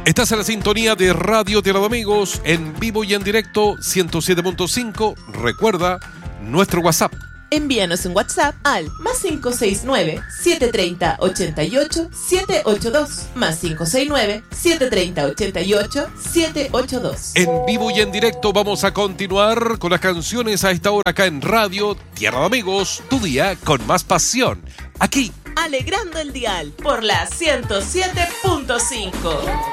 Estás en la sintonía de Radio Tierra de Amigos, en vivo y en directo, 107.5. Recuerda nuestro WhatsApp. Envíanos un WhatsApp al +569-730-88-782, +569-730-88-782. En vivo y en directo vamos a continuar con las canciones a esta hora acá en Radio Tierra de Amigos, tu día con más pasión. Aquí, alegrando el dial por la 107.5.